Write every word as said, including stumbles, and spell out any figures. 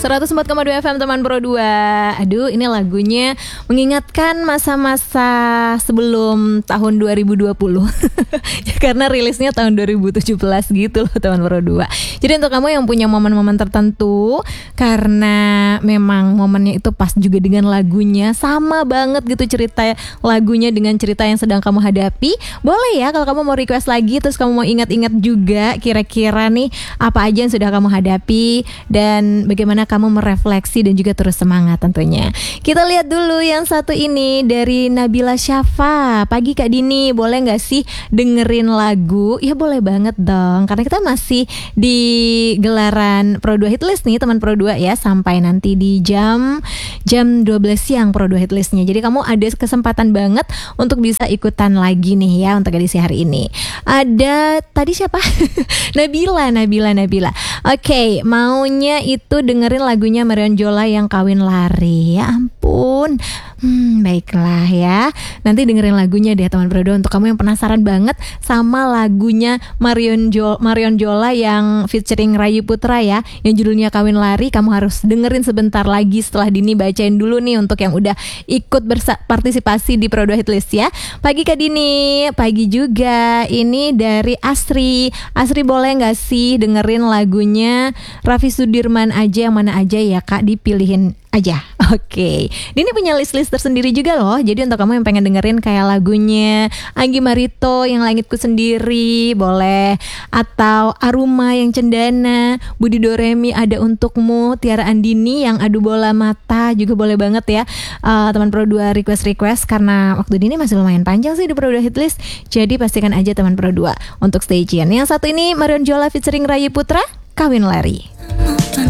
seratus empat koma dua F M teman Pro dua. Aduh, ini lagunya mengingatkan masa-masa sebelum tahun dua ribu dua puluh. Karena rilisnya tahun dua ribu tujuh belas gitu loh teman Pro dua. Jadi untuk kamu yang punya momen-momen tertentu, karena memang momennya itu pas juga dengan lagunya, sama banget gitu cerita lagunya dengan cerita yang sedang kamu hadapi, boleh ya kalau kamu mau request lagi, terus kamu mau ingat-ingat juga kira-kira nih apa aja yang sudah kamu hadapi dan bagaimana kamu merefleksi dan juga terus semangat tentunya. Kita lihat dulu yang satu ini dari Nabila Syafa. Pagi Kak Dini, boleh gak sih dengerin lagu? Ya boleh banget dong, karena kita masih di gelaran Pro dua Hitlist nih teman Pro dua ya, sampai nanti di jam jam dua belas siang Pro dua Hitlistnya. Jadi kamu ada kesempatan banget untuk bisa ikutan lagi nih ya untuk edisi hari ini. Ada tadi siapa? Nabila, Nabila, Nabila. Oke, okay, maunya itu dengerin lagunya Marion Jola yang Kawin Lari. Ya ampun. Hmm, baiklah ya. Nanti dengerin lagunya deh teman Pro dua. Untuk kamu yang penasaran banget sama lagunya Marion Jo- Marion Jola yang featuring Rayu Putra ya, yang judulnya Kawin Lari, kamu harus dengerin sebentar lagi setelah Dini bacain dulu nih untuk yang udah ikut berpartisipasi di Pro dua Hitlist ya. Pagi Kak Dini, pagi juga. Ini dari Asri. Asri boleh gak sih dengerin lagunya Raffi Sudirman aja, yang mana aja ya Kak, dipilihin aja. Oke, okay. Dini punya list-list tersendiri juga loh. Jadi untuk kamu yang pengen dengerin kayak lagunya Anggi Marito yang Langitku Sendiri, boleh. Atau Aruma yang Cendana, Budi Doremi Ada Untukmu, Tiara Andini yang Adu Bola Mata juga boleh banget ya. uh, Teman Pro dua request-request, karena waktu Dini masih lumayan panjang sih di Pro dua Hitlist. Jadi pastikan aja teman Pro dua untuk stay tune. Yang satu ini Marion Jola featuring Rayu Putra, Kawin Lari.